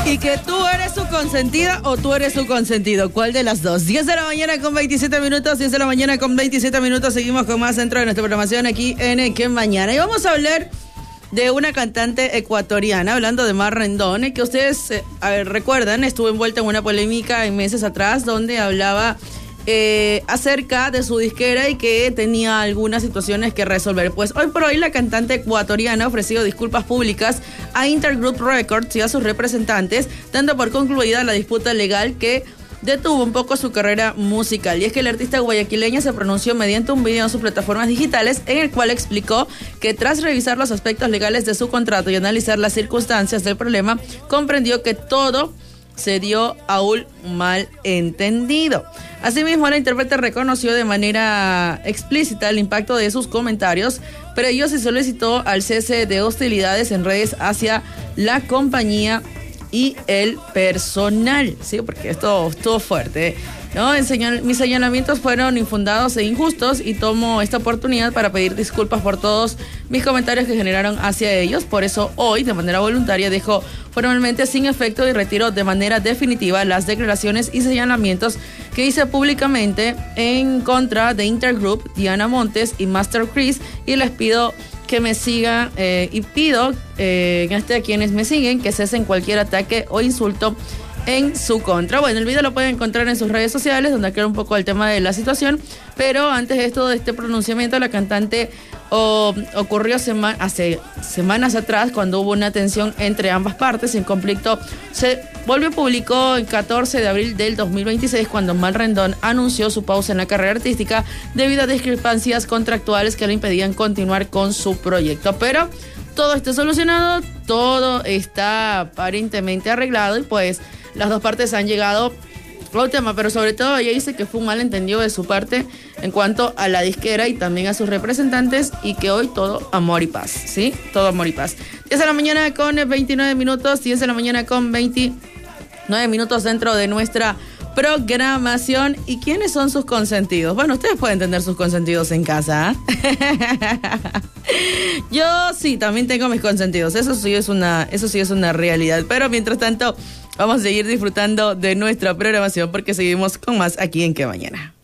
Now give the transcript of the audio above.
Y que tú eres su consentida o tú eres su consentido. ¿Cuál de las dos? 10 de la mañana con 27 minutos. 10 de la mañana con 27 minutos. Seguimos con más dentro de nuestra programación aquí en Que Mañana. Y vamos a hablar de una cantante ecuatoriana, hablando de Mar Rendón, que ustedes recuerdan, estuvo envuelta en una polémica en meses atrás donde hablaba acerca de su disquera y que tenía algunas situaciones que resolver. Pues hoy por hoy la cantante ecuatoriana ha ofrecido disculpas públicas a Intergroup Records y a sus representantes, dando por concluida la disputa legal que detuvo un poco su carrera musical. Y es que el artista guayaquileña se pronunció mediante un video en sus plataformas digitales en el cual explicó que tras revisar los aspectos legales de su contrato y analizar las circunstancias del problema, comprendió que todo se dio a un malentendido. Asimismo, la intérprete reconoció de manera explícita el impacto de sus comentarios, pero ello se solicitó al cese de hostilidades en redes hacia la compañía y el personal, sí, porque esto estuvo fuerte, ¿no? Mis señalamientos fueron infundados e injustos y tomo esta oportunidad para pedir disculpas por todos mis comentarios que generaron hacia ellos. Por eso hoy, de manera voluntaria, dejo formalmente sin efecto y retiro de manera definitiva las declaraciones y señalamientos que hice públicamente en contra de Intergroup, Diana Montes y Master Chris, y les pido que me sigan y pido a quienes me siguen que cesen cualquier ataque o insulto en su contra. Bueno, el video lo pueden encontrar en sus redes sociales, donde aclara un poco el tema de la situación, pero antes de este pronunciamiento, la cantante ocurrió hace semanas atrás, cuando hubo una tensión entre ambas partes. El conflicto se volvió público el 14 de abril del 2026, cuando Mar Rendón anunció su pausa en la carrera artística debido a discrepancias contractuales que le impedían continuar con su proyecto. Pero todo está solucionado, todo está aparentemente arreglado y pues las dos partes han llegado a un tema, pero sobre todo ella dice que fue un malentendido de su parte en cuanto a la disquera y también a sus representantes, y que hoy todo amor y paz, ¿sí? Todo amor y paz. 10 de la mañana con 29 minutos, 10 de la mañana con 29 minutos dentro de nuestra programación. ¿Y quiénes son sus consentidos? Bueno, ustedes pueden tener sus consentidos en casa, ¿eh? Yo sí, también tengo mis consentidos. Eso sí es una realidad. Pero mientras tanto, vamos a seguir disfrutando de nuestra programación porque seguimos con más aquí en Que Mañana.